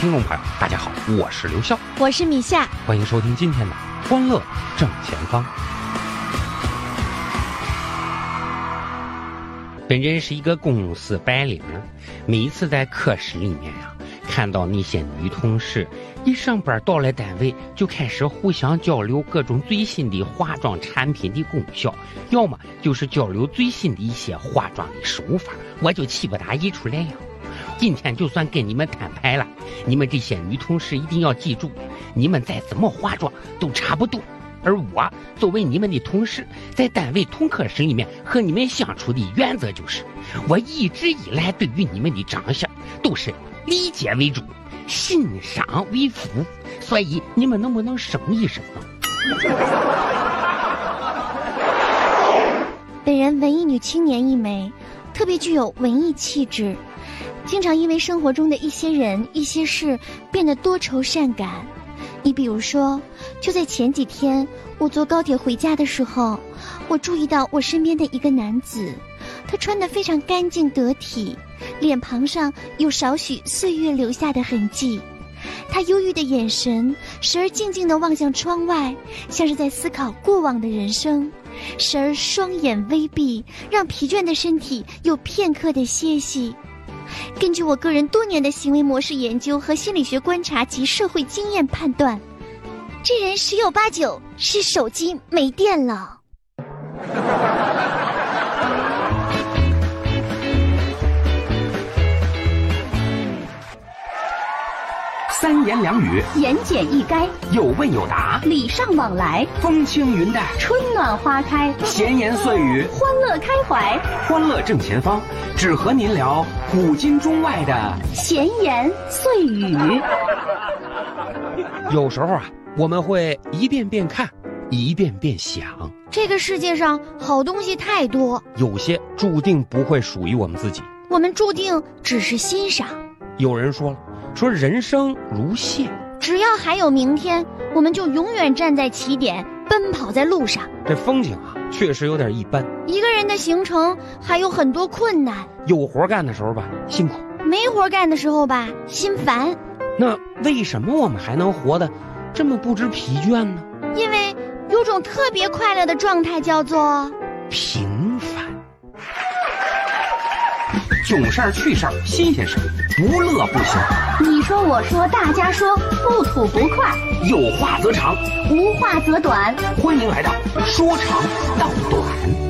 听众朋友，大家好，我是刘笑， 我是米夏， 欢迎收听今天的欢乐正前方。本人是一个公司白领，每一次在课室里面看到那些女同事一上班到了单位就开始互相交流各种最新的化妆产品的功效，要么就是交流最新的一些化妆的手法，我就气不打一处来了。今天就算跟你们摊牌了，你们这些女同事一定要记住，你们再怎么化妆都差不多。而我作为你们的同事，在单位同课室里面和你们相处的原则就是，我一直以来对于你们的长相都是理解为主，欣赏为辅，所以你们能不能省一省呢？ 本人文艺女青年一枚，特别具有文艺气质，经常因为生活中的一些人一些事变得多愁善感。你比如说，就在前几天我坐高铁回家的时候，我注意到我身边的一个男子，他穿得非常干净得体，脸庞上有少许岁月留下的痕迹。他忧郁的眼神时而静静地望向窗外，像是在思考过往的人生，时而双眼微闭，让疲倦的身体有片刻的歇息。根据我个人多年的行为模式研究和心理学观察及社会经验判断，这人十有八九是手机没电了。 三言两语， 言简意赅， 有问有答， 礼尚往来， 风轻云淡， 春暖花开， 闲言碎语， 欢乐开怀， 欢乐正前方，只和您聊古今中外的闲言碎语。 有时候我们会一遍遍看，一遍遍想， 这个世界上好东西太多，有些注定不会属于我们自己， 我们注定只是欣赏。 有人说了，说人生如线， 只要还有明天，我们就永远站在起点，奔跑在路上。 这风景确实有点一般， 一个人的行程还有很多困难， 有活干的时候吧辛苦， 没活干的时候吧心烦。 那为什么我们还能活得这么不知疲倦呢？ 因为有种特别快乐的状态，叫做平凡。囧事儿、趣事儿、新鲜事儿，不乐不行。 你说我说大家说，不吐不快， 有话则长， 无话则短。 欢迎来到说长道短。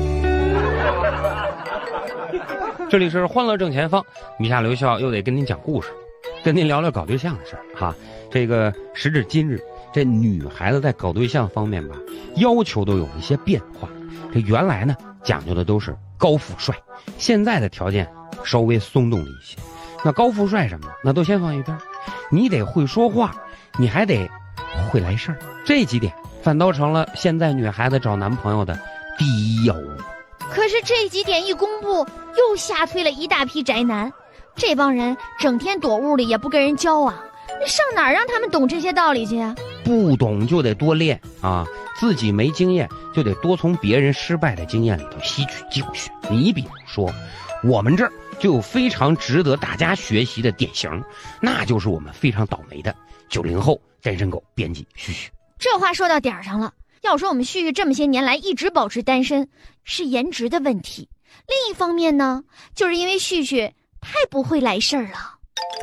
这里是欢乐正前方，米夏刘笑又得跟您讲故事，跟您聊聊搞对象的事儿哈。这个时至今日，这女孩子在搞对象方面吧，要求都有一些变化。这原来呢讲究的都是高富帅，现在的条件稍微松动了一些。那高富帅什么的那都先放一边，你得会说话，你还得会来事儿，这几点反倒成了现在女孩子找男朋友的第一要务。 可是这几点一公布，又吓退了一大批宅男。这帮人整天躲屋里也不跟人交往，上哪儿让他们懂这些道理去啊？ 不懂就得多练啊，自己没经验就得多从别人失败的经验里头吸取教训。你比如说，我们这儿就有非常值得大家学习的典型，那就是我们非常倒霉的90后单身狗编辑旭旭。 这话说到点儿上了，要说我们旭旭这么些年来一直保持单身，是颜值的问题。另一方面呢，就是因为旭旭太不会来事儿了。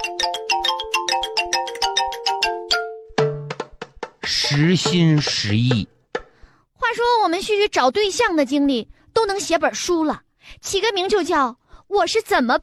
实心实意。 话说我们旭旭找对象的经历都能写本书了，起个名就叫《我是怎么